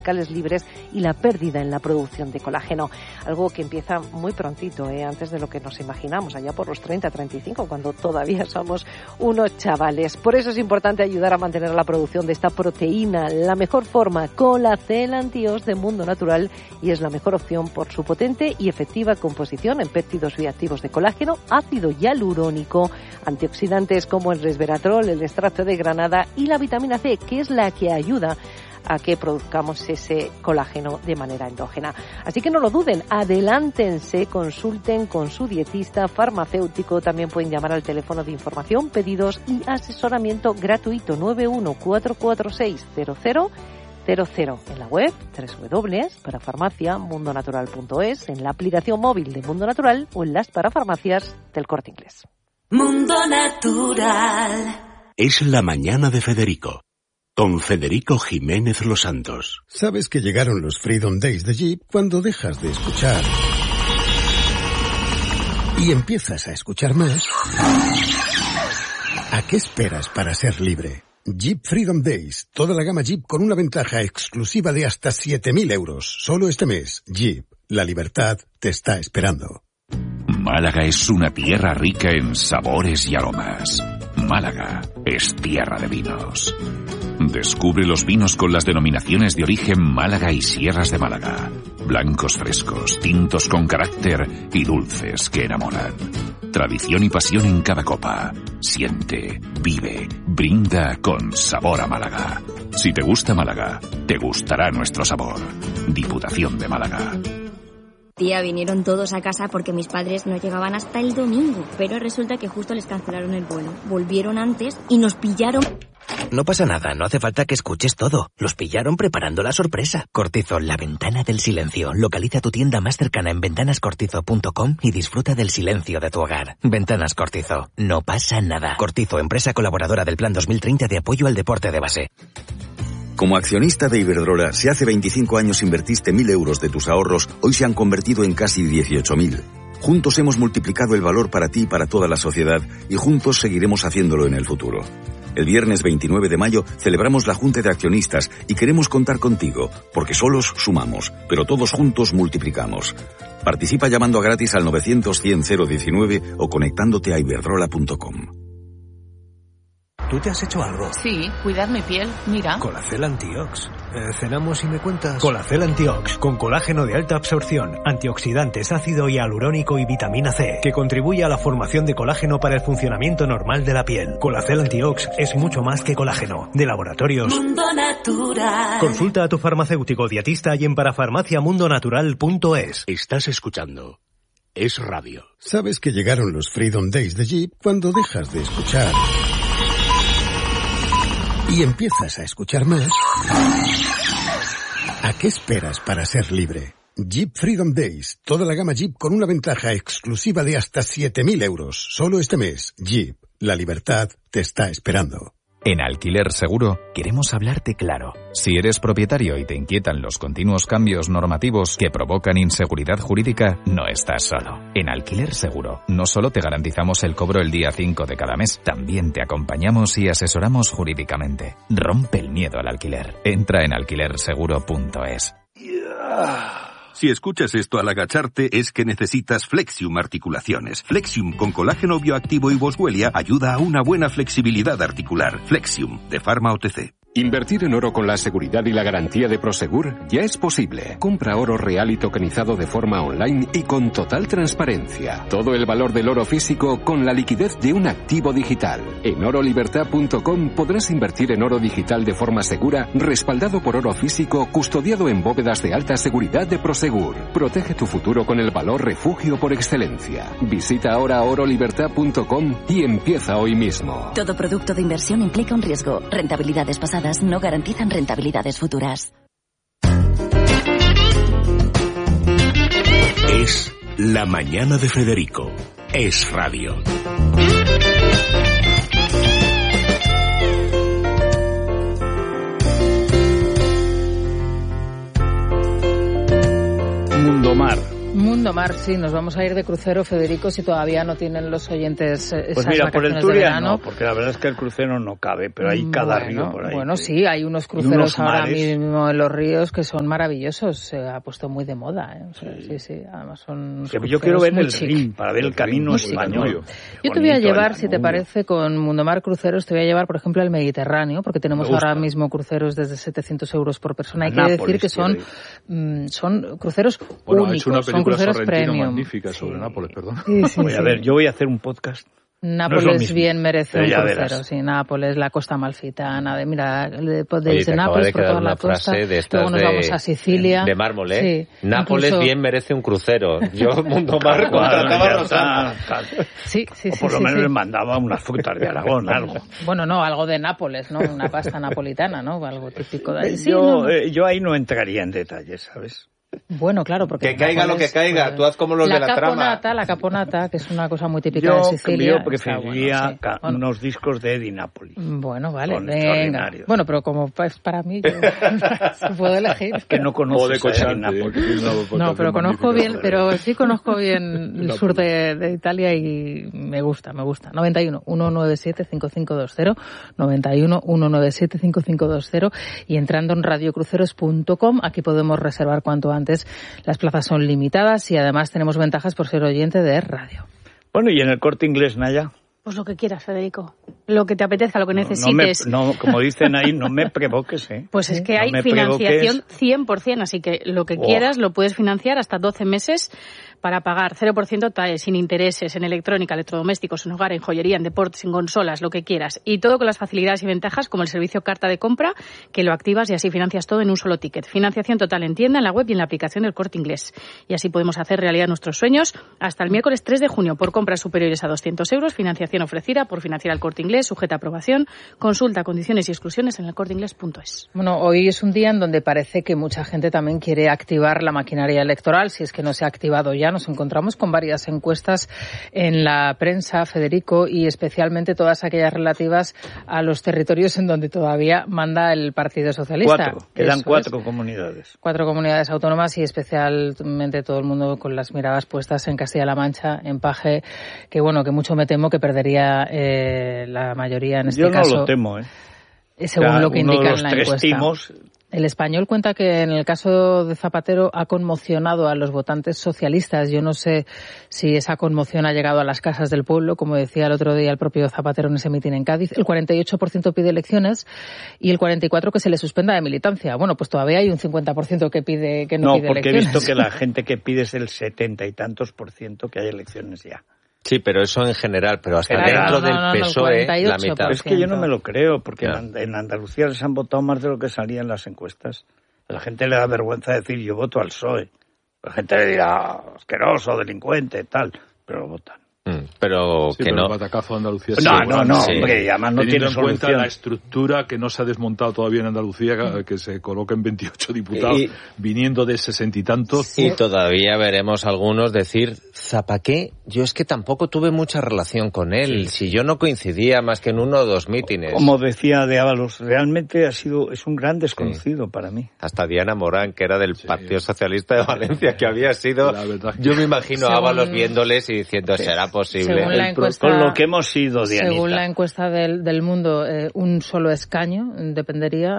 libres y la pérdida en la producción de colágeno, algo que empieza muy prontito, antes de lo que nos imaginamos, allá por los 30, 35, cuando todavía somos unos chavales. Por eso es importante ayudar a mantener la producción de esta proteína. La mejor forma, Colacel Antiox de Mundo Natural, y es la mejor opción por su potente y efectiva composición en péptidos bioactivos de colágeno, ácido hialurónico, antioxidantes como el resveratrol, el extracto de granada y la vitamina C, que es la que ayuda a que produzcamos ese colágeno de manera endógena. Así que no lo duden, adelántense, consulten con su dietista, farmacéutico, también pueden llamar al teléfono de información, pedidos y asesoramiento gratuito 914460000, en la web www.parafarmaciamundonatural.es, en la aplicación móvil de Mundo Natural o en las parafarmacias del Corte Inglés. Mundo Natural. Es la mañana de Federico, con Federico Jiménez Los Santos. ¿Sabes que llegaron los Freedom Days de Jeep cuando dejas de escuchar y empiezas a escuchar más? ¿A qué esperas para ser libre? Jeep Freedom Days, toda la gama Jeep con una ventaja exclusiva de hasta 7.000 euros. Solo este mes, Jeep, la libertad te está esperando. Málaga es una tierra rica en sabores y aromas. Málaga es tierra de vinos. Descubre los vinos con las denominaciones de origen Málaga y Sierras de Málaga. Blancos frescos, tintos con carácter y dulces que enamoran. Tradición y pasión en cada copa. Siente, vive, brinda con sabor a Málaga. Si te gusta Málaga, te gustará nuestro sabor. Diputación de Málaga. Tía, vinieron todos a casa porque mis padres no llegaban hasta el domingo, pero resulta que justo les cancelaron el vuelo. Volvieron antes y nos pillaron. No pasa nada, no hace falta que escuches todo. Los pillaron preparando la sorpresa. Cortizo, la ventana del silencio. Localiza tu tienda más cercana en ventanascortizo.com y disfruta del silencio de tu hogar. Ventanas Cortizo, no pasa nada. Cortizo, empresa colaboradora del Plan 2030 de apoyo al deporte de base. Como accionista de Iberdrola, si hace 25 años invertiste 1.000 euros de tus ahorros, hoy se han convertido en casi 18.000. Juntos hemos multiplicado el valor para ti y para toda la sociedad, y juntos seguiremos haciéndolo en el futuro. El viernes 29 de mayo celebramos la Junta de Accionistas y queremos contar contigo, porque solos sumamos, pero todos juntos multiplicamos. Participa llamando gratis al 900-100-019 o conectándote a iberdrola.com. ¿Tú te has hecho algo? Sí, cuidar mi piel, mira. Colacel Antiox. Cenamos y me cuentas. Colacel Antiox, con colágeno de alta absorción, antioxidantes, ácido hialurónico y vitamina C, que contribuye a la formación de colágeno para el funcionamiento normal de la piel. Colacel Antiox es mucho más que colágeno. De Laboratorios Mundo Natural. Consulta a tu farmacéutico dietista y en parafarmaciamundonatural.es. Estás escuchando Es Radio. ¿Sabes que llegaron los Freedom Days de Jeep cuando dejas de escuchar y empiezas a escuchar más? ¿A qué esperas para ser libre? Jeep Freedom Days, toda la gama Jeep con una ventaja exclusiva de hasta 7.000 euros. Solo este mes, Jeep, la libertad te está esperando. En Alquiler Seguro queremos hablarte claro. Si eres propietario y te inquietan los continuos cambios normativos que provocan inseguridad jurídica, no estás solo. En Alquiler Seguro no solo te garantizamos el cobro el día 5 de cada mes, también te acompañamos y asesoramos jurídicamente. Rompe el miedo al alquiler. Entra en alquilerseguro.es. Si escuchas esto al agacharte es que necesitas Flexium Articulaciones. Flexium con colágeno bioactivo y boswellia ayuda a una buena flexibilidad articular. Flexium, de Pharma OTC. Invertir en oro con la seguridad y la garantía de Prosegur ya es posible. Compra oro real y tokenizado de forma online y con total transparencia. Todo el valor del oro físico con la liquidez de un activo digital. En orolibertad.com podrás invertir en oro digital de forma segura, respaldado por oro físico, custodiado en bóvedas de alta seguridad de Prosegur. Protege tu futuro con el valor refugio por excelencia. Visita ahora orolibertad.com y empieza hoy mismo. Todo producto de inversión implica un riesgo. Rentabilidades pasadas no garantizan rentabilidades futuras. Es la mañana de Federico. Es Radio. Mundomar, Mundo Mar, sí, nos vamos a ir de crucero, Federico, si todavía no tienen los oyentes esas pues mira, por el vacaciones Turia de verano. no, porque la verdad es que el crucero no cabe, pero hay cada río por ahí. Bueno, sí, hay unos cruceros ahora mismo en los ríos que son maravillosos, se ha puesto muy de moda, ¿eh? O sea, sí, además son yo quiero ver el Rin, para ver el camino español. Yo te voy a llevar, si te parece, con Mundo Mar Cruceros, te voy a llevar, por ejemplo, al Mediterráneo, porque tenemos ahora mismo cruceros desde 700 euros por persona. Hay que decir que son cruceros únicos, son cruceros premium. Magnífica sobre Nápoles, perdón. A ver, yo voy a hacer un podcast. Nápoles bien merece un crucero, sí, Nápoles, la costa amalfitana, de Nápoles por toda la costa, luego nos vamos a Sicilia. De mármol, ¿eh? Sí, Nápoles incluso... bien merece un crucero. Yo, Mundo Mar, contrataba a Rosana. Sí. O por lo menos le mandaba unas frutas de Aragón, algo. Bueno, no, algo de Nápoles, ¿no? Una pasta napolitana, ¿no? Algo típico de ahí. Yo ahí no entraría en detalles, ¿sabes? Bueno, claro, porque... Que caiga lo que caiga, tú haz como los de la trama. La caponata, que es una cosa muy típica de Sicilia. Yo preferiría unos discos de Eddie Napoli. Bueno, vale, venga. Bueno, pero como es para mí, si puedo elegir. Es que no conozco de Eddie Napoli. No, pero conozco bien, el sur de Italia y me gusta. 91 197 5520, 91 197 5520 y entrando en radiocruceros.com, aquí podemos reservar cuanto antes. Las plazas son limitadas y además tenemos ventajas por ser oyente de radio. Bueno, ¿y en el Corte Inglés, Naya? Pues lo que quieras, Federico. Lo que te apetezca, lo que necesites. Como dicen ahí, no me provoques, ¿eh? Pues es que hay financiación 100%, así que lo que quieras lo puedes financiar hasta 12 meses para pagar 0% sin intereses, en electrónica, electrodomésticos, en hogar, en joyería, en deportes, en consolas, lo que quieras. Y todo con las facilidades y ventajas como el servicio carta de compra, que lo activas y así financias todo en un solo ticket. Financiación total en tienda, en la web y en la aplicación del Corte Inglés. Y así podemos hacer realidad nuestros sueños hasta el miércoles 3 de junio por compras superiores a 200 euros. Financiación ofrecida por financiar al Corte Inglés, sujeta a aprobación. Consulta condiciones y exclusiones en elcorteinglés.es. Bueno, hoy es un día en donde parece que mucha gente también quiere activar la maquinaria electoral, si es que no se ha activado ya. Nos encontramos con varias encuestas en la prensa, Federico, y especialmente todas aquellas relativas a los territorios en donde todavía manda el Partido Socialista. Quedan 4 comunidades. 4 comunidades autónomas y especialmente todo el mundo con las miradas puestas en Castilla-La Mancha, en Paje, que mucho me temo que perdería la mayoría en este caso. Yo no lo temo, según lo que indica en la encuesta. Timos. El Español cuenta que en el caso de Zapatero ha conmocionado a los votantes socialistas. Yo no sé si esa conmoción ha llegado a las casas del pueblo, como decía el otro día el propio Zapatero en ese mitin en Cádiz. El 48% pide elecciones y el 44% que se le suspenda de militancia. Bueno, pues todavía hay un 50% que pide que no pide elecciones. No, porque he visto que la gente que pide es el 70 y tantos % que hay elecciones ya. Sí, pero eso en general, pero hasta dentro del PSOE, la mitad. Pero es que yo no me lo creo, porque en Andalucía les han votado más de lo que salía en las encuestas. A la gente le da vergüenza decir yo voto al PSOE. La gente le dirá asqueroso, delincuente, tal, pero lo votan. Pero que no. El batacazo de Andalucía. No, hombre, además no tiene solución. Teniendo en cuenta la solución. Estructura que no se ha desmontado todavía en Andalucía, que se coloca en 28 diputados, viniendo de 60 y tantos. Y todavía veremos algunos decir, Zapaqué, yo es que tampoco tuve mucha relación con él, si yo no coincidía más que en 1 o 2 mítines. Como decía de Ábalos, realmente es un gran desconocido para mí. Hasta Diana Morán, que era del Partido Socialista de Valencia, que había sido... Yo me imagino a Ábalos viéndoles y diciendo, será posible. Según la encuesta, con lo que hemos sido, Dianita. Según la encuesta del Mundo, un solo escaño dependería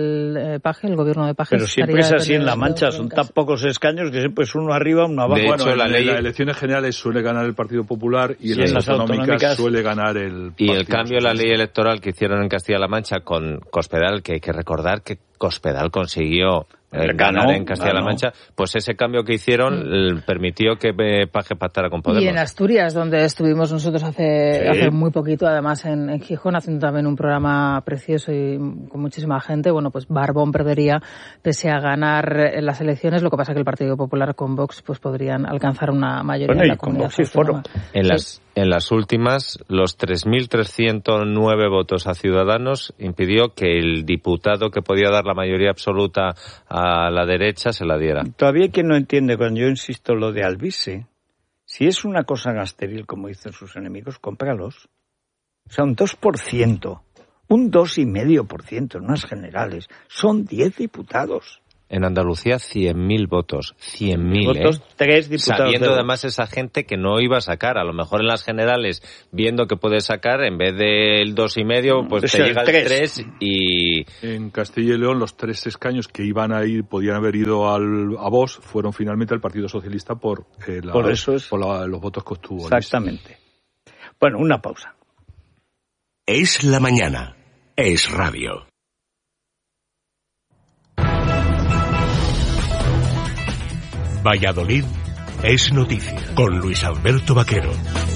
el Paje, el gobierno de Paje. Pero siempre es así en La Mancha, son tan pocos escaños que siempre es uno arriba, uno abajo. De hecho, en las elecciones generales suele ganar el Partido Popular y en las autonómicas suele ganar el Partido. Y el cambio de la ley electoral que hicieron en Castilla-La Mancha con Cospedal, que hay que recordar que Cospedal consiguió ganar en Castilla-La Mancha, pues ese cambio que hicieron permitió que Paje pactara con Podemos. Y en Asturias, donde estuvimos nosotros hace muy poquito, además en Gijón, haciendo también un programa precioso y con muchísima gente, pues Barbón perdería pese a ganar las elecciones, lo que pasa que el Partido Popular con Vox pues podrían alcanzar una mayoría en la comunidad autónoma. En las últimas, los 3.309 votos a Ciudadanos impidió que el diputado que podía dar la mayoría absoluta a la derecha se la diera. Todavía hay quien no entiende cuando yo insisto lo de Alvise. Si es una cosa gasteril, como dicen sus enemigos, cómpralos. O sea, un 2%, un 2,5% en unas generales. Son 10 diputados. en Andalucía 100.000 votos. 100.000, votos, 3 diputados. Sabiendo además esa gente que no iba a sacar. A lo mejor en las generales, viendo que puedes sacar, en vez del 2,5, pues te llega el 3 y... En Castilla y León, los 3 escaños que iban a ir, podían haber ido a Vox, fueron finalmente al Partido Socialista por los votos que obtuvo. Exactamente. Bueno, una pausa. Es la mañana. Es radio. Valladolid es noticia con Luis Alberto Vaquero.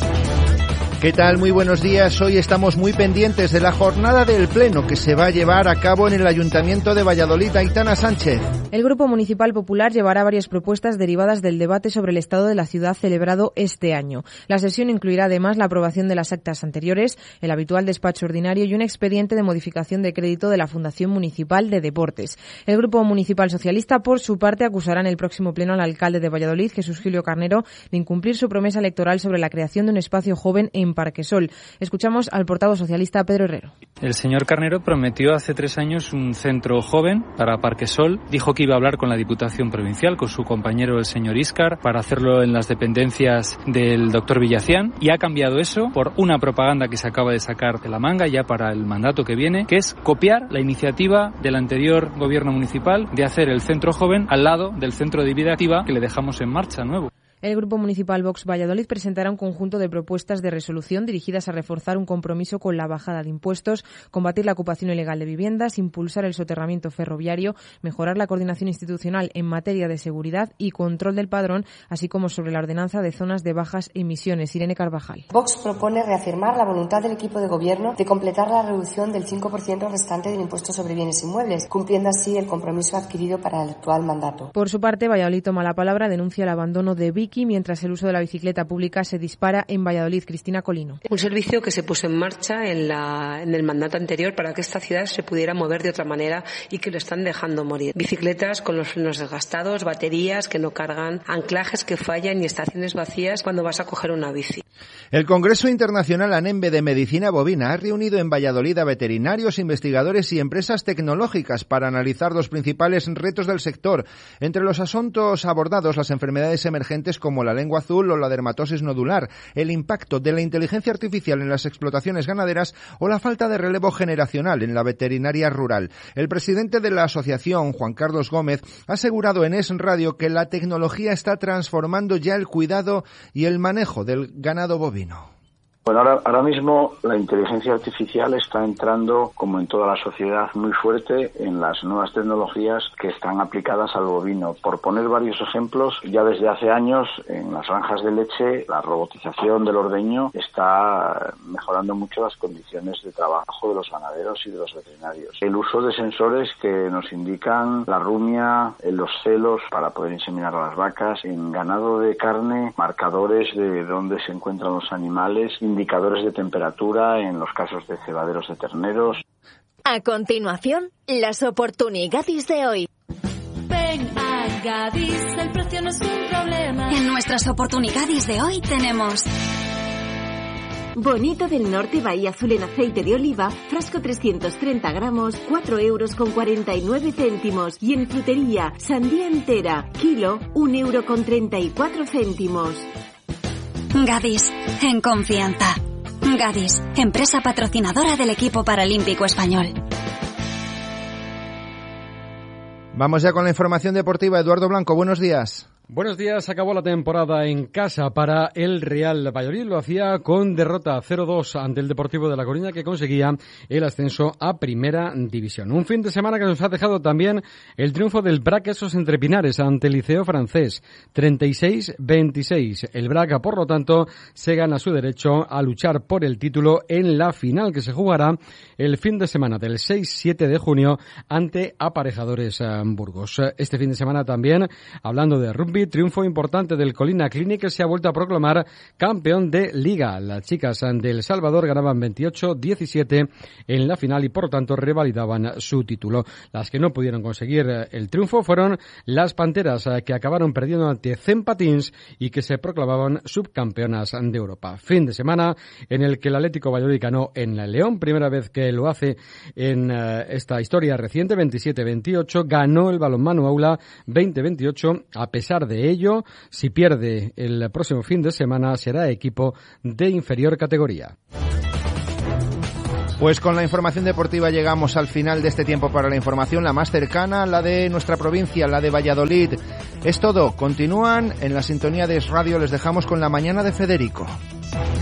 ¿Qué tal? Muy buenos días. Hoy estamos muy pendientes de la jornada del Pleno que se va a llevar a cabo en el Ayuntamiento de Valladolid. Aitana Sánchez. El Grupo Municipal Popular llevará varias propuestas derivadas del debate sobre el estado de la ciudad celebrado este año. La sesión incluirá además la aprobación de las actas anteriores, el habitual despacho ordinario y un expediente de modificación de crédito de la Fundación Municipal de Deportes. El Grupo Municipal Socialista, por su parte, acusará en el próximo Pleno al alcalde de Valladolid, Jesús Gilio Carnero, de incumplir su promesa electoral sobre la creación de un espacio joven en Parquesol. Escuchamos al portavoz socialista Pedro Herrero. El señor Carnero prometió hace 3 años un centro joven para Parquesol. Dijo que iba a hablar con la Diputación Provincial, con su compañero el señor Íscar, para hacerlo en las dependencias del doctor Villacián, y ha cambiado eso por una propaganda que se acaba de sacar de la manga ya para el mandato que viene, que es copiar la iniciativa del anterior gobierno municipal de hacer el centro joven al lado del centro de vida activa que le dejamos en marcha nuevo. El Grupo Municipal Vox Valladolid presentará un conjunto de propuestas de resolución dirigidas a reforzar un compromiso con la bajada de impuestos, combatir la ocupación ilegal de viviendas, impulsar el soterramiento ferroviario, mejorar la coordinación institucional en materia de seguridad y control del padrón, así como sobre la ordenanza de zonas de bajas emisiones. Irene Carvajal. Vox propone reafirmar la voluntad del equipo de gobierno de completar la reducción del 5% restante del impuesto sobre bienes inmuebles, cumpliendo así el compromiso adquirido para el actual mandato. Por su parte, Valladolid toma la palabra, denuncia el abandono de Vicky mientras el uso de la bicicleta pública se dispara en Valladolid. Cristina Colino. Un servicio que se puso en marcha en el mandato anterior para que esta ciudad se pudiera mover de otra manera y que lo están dejando morir. Bicicletas con los frenos desgastados, baterías que no cargan, anclajes que fallan y estaciones vacías cuando vas a coger una bici. El Congreso Internacional ANEMBE de Medicina Bovina ha reunido en Valladolid a veterinarios, investigadores y empresas tecnológicas para analizar los principales retos del sector. Entre los asuntos abordados, las enfermedades emergentes como la lengua azul o la dermatosis nodular, el impacto de la inteligencia artificial en las explotaciones ganaderas o la falta de relevo generacional en la veterinaria rural. El presidente de la asociación, Juan Carlos Gómez, ha asegurado en Es Radio que la tecnología está transformando ya el cuidado y el manejo del ganado bovino. Bueno, ahora mismo la inteligencia artificial está entrando, como en toda la sociedad, muy fuerte en las nuevas tecnologías que están aplicadas al bovino. Por poner varios ejemplos, ya desde hace años en las granjas de leche la robotización del ordeño está mejorando mucho las condiciones de trabajo de los ganaderos y de los veterinarios. El uso de sensores que nos indican la rumia, los celos para poder inseminar a las vacas, en ganado de carne, marcadores de dónde se encuentran los animales, indicadores de temperatura en los casos de cebaderos de terneros. A continuación, las oportunidades de hoy. Ven a Gadis, el precio no es un problema. En nuestras oportunidades de hoy tenemos Bonito del Norte Bahía Azul en aceite de oliva, frasco 330 gramos, 4,49 €. Y en frutería, sandía entera, kilo, 1,34 €. Gadis, en confianza. Gadis, empresa patrocinadora del equipo paralímpico español. Vamos ya con la información deportiva. Eduardo Blanco, buenos días. Buenos días, acabó la temporada en casa para el Real Valladolid. Lo hacía con derrota 0-2 ante el Deportivo de La Coruña, que conseguía el ascenso a Primera División. Un fin de semana que nos ha dejado también el triunfo del Braga Esos Entre Pinares ante el Liceo Francés, 36-26. El Braga, por lo tanto, se gana su derecho a luchar por el título en la final, que se jugará el fin de semana del 6-7 de junio ante Aparejadores Burgos. Este fin de semana también, hablando de rugby, rugby, triunfo importante del Colina Clinic, que se ha vuelto a proclamar campeón de Liga. Las chicas de El Salvador ganaban 28-17 en la final y por lo tanto revalidaban su título. Las que no pudieron conseguir el triunfo fueron las Panteras, que acabaron perdiendo ante Cempatins y que se proclamaban subcampeonas de Europa. Fin de semana en el que el Atlético Valladolid ganó en el León, primera vez que lo hace en esta historia reciente, 27-28, ganó el Balonmano Aula 20-28. A pesar de ello, si pierde el próximo fin de semana, será equipo de inferior categoría. Pues con la información deportiva llegamos al final de este tiempo para la información, la más cercana, la de nuestra provincia, la de Valladolid. Es todo. Continúan en la sintonía de Es Radio. Les dejamos con la mañana de Federico.